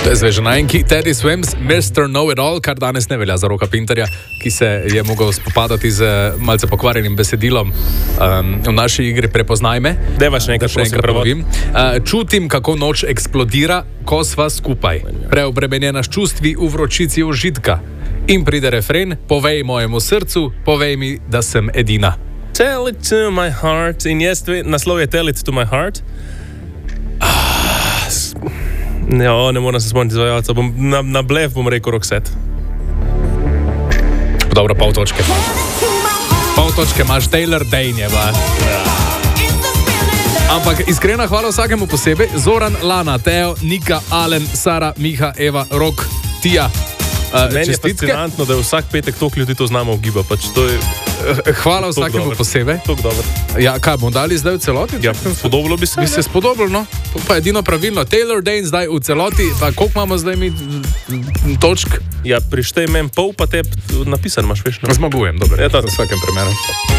Zveženajki Teddy Swims, Mr. Know-It-All, kar danes ne velja za Roka Pinterja, ki se je mogel spopadati z malce pokvarjenim besedilom v naši igri Prepoznaj me. Deva še enkrat prepovim. Čutim, kako noč eksplodira, ko sva skupaj. Preobremenjena s čustvi v vročici užitka. In pride refren, povej mojemu srcu, povej mi, da sem edina. Tell it to my heart. In jaz, naslov je Tell it to my heart. Ne moram se spomniti izvajalca. Na blef bom rekel Roxette. Dobro, pol točke. Pol točke imaš, Taylor Dane. Ampak iskrena hvala vsakemu posebej. Zoran, Lana, Teo, Nika, Alen, Sara, Miha, Eva, Rok, Tija. Meni je fascinantno, da je vsak petek toliko ljudi to znamo ugiba. Hvala vsakemu posebej. Ja, kaj bomo dali zdaj v celoti? Ja, spodobilo bi se. Bi se spodobilo, no. To pa je edino pravilno. Taylor Dane zdaj v celoti, pa koliko imamo zdaj mi točk? Ja, prištej men pol, pa te napisan imaš, veš. Zmagujem, dobro. Ja, to v vsakem primeru.